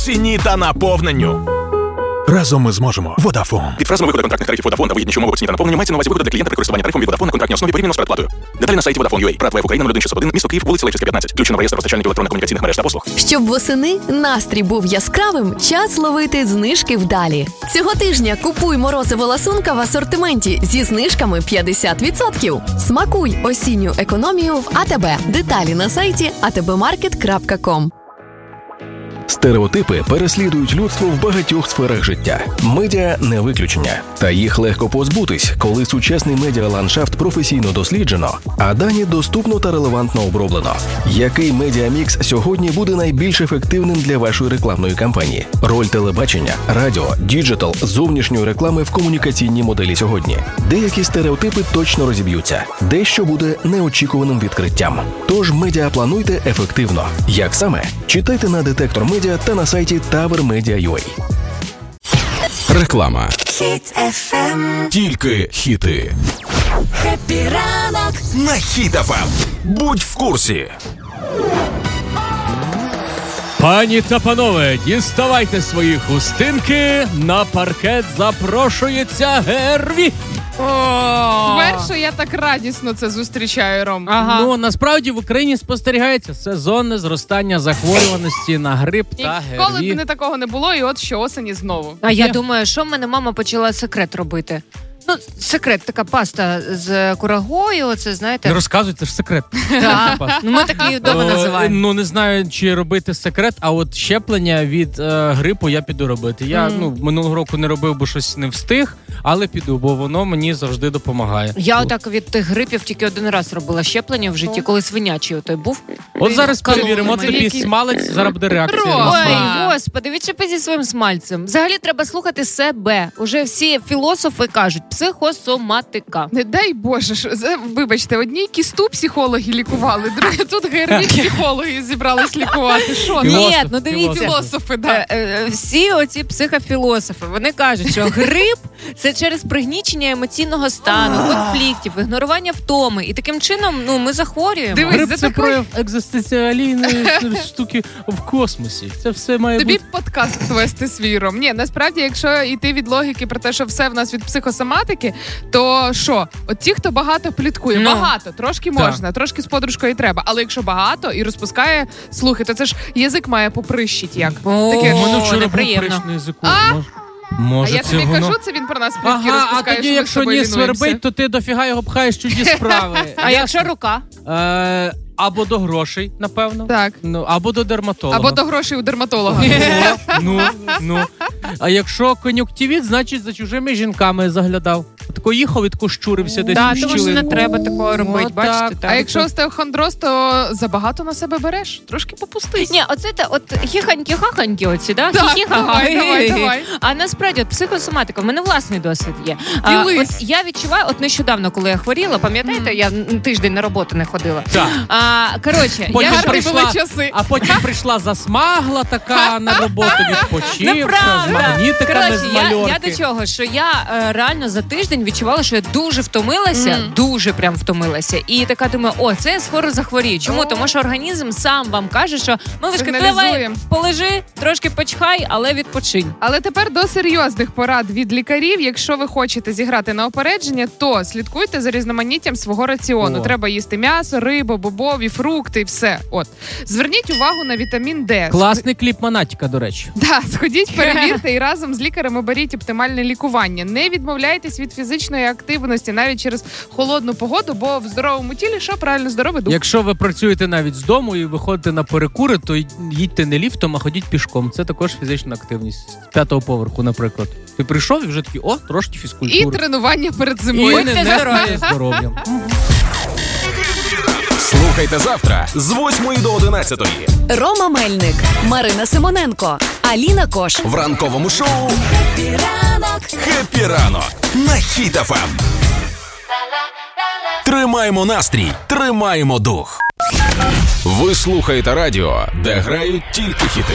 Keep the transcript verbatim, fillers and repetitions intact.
ціні та наповненню. Разом ми зможемо. Vodafone. Під фразами виходу контрактних тарифів Vodafone та вигідні умови ціні та наповнення мається на увазі вигоду для клієнта при користуванні тарифом від Vodafone на контрактній основі порівняно з передплатою. Деталі на сайті Vodafone.ua. Прат ВФ Україна нуль один шістсот один, місто Київ, вулиця Лейпцизька, п'ятнадцять. Включено в реєстр постачальників електронно-комунікаційних мереж та послуг. Щоб восени настрій був яскравим, час ловити знижки вдалі. Цього тижня купуй морозиво ласунка в асортименті зі знижками п'ятдесят відсотків. Смакуй осінню економію в АТБ. Деталі на сайті а те бе маркет крапка ком. Стереотипи переслідують людство в багатьох сферах життя. Медіа – не виключення. Та їх легко позбутись, коли сучасний медіаландшафт професійно досліджено, а дані доступно та релевантно оброблено. Який медіамікс сьогодні буде найбільш ефективним для вашої рекламної кампанії? Роль телебачення, радіо, діджитал, зовнішньої реклами в комунікаційній моделі сьогодні. Деякі стереотипи точно розіб'ються. Дещо буде неочікуваним відкриттям. Тож медіа плануйте ефективно. Як саме? Читайте на детектор медіа та на сайті тавер медіа крапка ю а. Реклама. Хіт еф ем. Тільки хіти. Хеппі ранок На Хіт еф ем. Будь в курсі. Пані та панове, діставайте свої хустинки, на паркет запрошується Герві. Перше, я так радісно це зустрічаю, Ром. Ага. Ну, насправді в Україні спостерігається сезонне зростання захворюваності на грип та Ніколи ГРВІ. б не такого не було, і от що осені знову. А я думаю, що в мене мама почала секрет робити. Ну, секрет, така паста з курагою, це, знаєте... Не розказуй, це ж секрет. Так, ну ми так її вдома називаємо. Ну, не знаю, чи робити секрет, а от щеплення від е, грипу я піду робити. Я, mm. ну, минулого року не робив, бо щось не встиг, але піду, бо воно мені завжди допомагає. Я отак від тих грипів тільки один раз робила щеплення в житті, коли свинячий отой був. От зараз Колони. перевіримо, от тобі Які... смалець, зараз буде реакція. Ой, господи, відчепи зі своїм смальцем. Взагалі треба слухати себе. Уже всі філософи кажуть, психосоматика. Не дай Боже, що, вибачте, одній кісту психологи лікували, другі тут ГРВІ психологи зібрались лікувати. Що? Ні, ну дивіться. Філософи, да. Всі оці психофілософи, вони кажуть, що грип – це через пригнічення емоційного стану, конфліктів, ігнорування втоми. І таким чином, ну, ми захворюємо. Дивись, Грип – за це такої- прояв екзистенціальної штуки в космосі. Це все має Тобі бути... подкаст вести свій, Ром. Ні, насправді, якщо йти від логіки про те, що все в нас від психосоматики, то що? От ті, хто багато пліткує, Ну. багато, трошки можна, трошки з подружкою треба. Але якщо багато і розпускає слухи, то це ж язик має поприщить як. О, Таке ж. У мене вчора був неприємно. прищ на язику. А? Може, може А я це тобі воно? кажу, це він про нас плітки Ага, а розпускає, тоді, що ми з якщо тобою ні лінуємося. свербить, то ти до фіга його пхаєш чужі справи. А якщо рука? Е, або до грошей, напевно. Так. Ну, або до дерматолога. Або до грошей у дерматолога. Ну, ну. А якщо кон'юктивіт, значить за чужими жінками заглядав. Тако їхав і тако щурився десь Так, у тому що щілину. не треба такого робити, От бачите? так. так. А якщо остеохондроз, то забагато на себе береш? Трошки попустись. Ні, оце та от хіханькі-хаханькі оці, да? Так, Хі-хі-ха-ха. давай, давай, давай. А насправді, от психосоматика, в мене власний досвід є. А, Ділись. от я відчуваю, от нещодавно, коли я хворіла, пам'ятаєте, я н- тиждень на роботу не ходила. Так. А, коротше, Потім я Гарні прийшла, були часи. а потім прийшла засмагла така на роботу, відпочивша, з Неправда. магнітиками Коротше, з я, мальорки. я до чого, що я е, реально за тиждень відчувала, що я дуже втомилася, Мгм. дуже прям втомилася. І така думаю, о, це я скоро захворію. Чому? О. Тому що організм сам вам каже, що милишка, ти Сигналізує. давай полежи, трошки почхай, але відпочинь. Але тепер до серйозних порад від лікарів. Якщо ви хочете зіграти на опередження, то слідкуйте за різноманіттям свого раціону. О. Треба їсти м'ясо, рибу, бобові, фрукти і все. От. Зверніть увагу на вітамін Д. Класний кліп Монатіка, до речі. Да, сходіть, перевірте і разом з лікарем оберіть оптимальне лікування. Не відмовляйтесь від фізичної активності навіть через холодну погоду, бо в здоровому тілі що правильно здоровий дух. Якщо ви працюєте навіть з дому і виходите на перекури, то їдьте не ліфтом, а ходіть пішком. Це також фізична активність. З п'ятого поверху, наприклад. Ти прийшов і вже такий, о, трошки І фізкультури. тренування перед І зимою. не Будьте нехтуйте здорові. здоров'ям. Слухайте завтра з восьмої до одинадцятої Рома Мельник, Марина Симоненко, Аліна Кош. в ранковому шоу Хеппі ранок. «Хеппі ранок» на Хіт еф ем. Тримаємо настрій, тримаємо дух. Ви слухаєте радіо, де грають тільки хіти.